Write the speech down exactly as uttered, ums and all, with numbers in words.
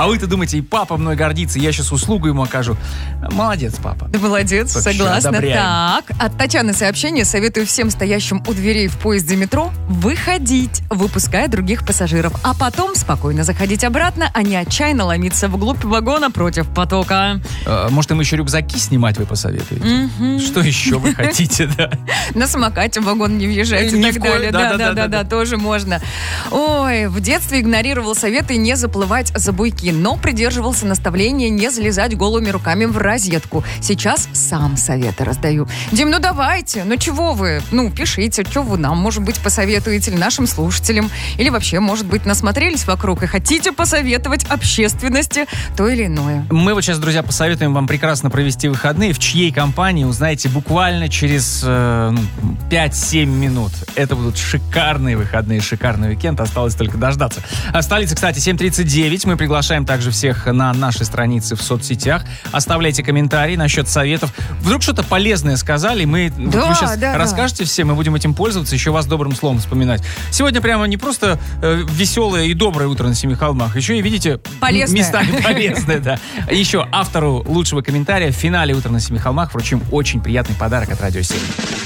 А вы-то думаете, и папа мной гордится, я сейчас услугу ему окажу. Молодец, папа. Да, молодец, Так, согласна. одобряем. Так, от Татьяны сообщение. Советую всем стоящим у дверей в поезде метро выходить, выпуская других пассажиров, а потом спокойно заходить обратно, а не отчаянно ломиться вглубь вагона против потока. А, может, им еще рюкзаки снимать вы посоветуете? Что еще вы хотите, да? На самокате в вагон не въезжать и Ни так в коем- далее. да, да, да, Да-да-да, да. тоже можно. Ой, в детстве игнорировал советы не заплывать за буйки, но придерживался наставления не залезать голыми руками в розетку. Сейчас сам советы раздаю. Дим, ну давайте, ну чего вы? Ну, пишите, что вы нам, может быть, посоветуете, или нашим слушателям, или вообще, может быть, насмотрелись вокруг и хотите посоветовать общественности то или иное. Мы вот сейчас, друзья, посоветуем вам прекрасно провести выходные. В чьей компании узнаете буквально через э, ну, пять-семь минут. Это будут шикарные выходные, шикарный уикенд. Осталось только дождаться. А в столице, кстати, семь тридцать девять. Мы приглашаем также всех на наши страницы в соцсетях. Оставляйте комментарии насчет советов. Вдруг что-то полезное сказали, мы вот Да, вы сейчас да, расскажете всем, мы будем этим пользоваться, еще вас добрым словом вспоминать. Сегодня прямо не просто э, веселое и доброе утро на Семи холмах, еще и, видите, Полезное. местами полезное, да. Еще автору лучшего комментария в финале «Утро на Семи холмах» вручим очень приятный подарок от Радио семь.